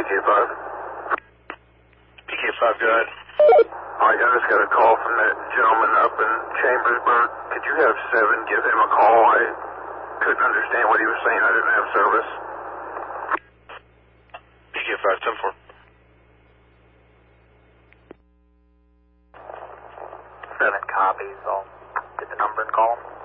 PK5. PK5, go ahead. Alright, I just got a call from that gentleman up in Chambersburg. Could you have 7 give him a call? I couldn't understand what he was saying. I didn't have service. PK5, 10-4. 7 copies. I'll get the number and call him.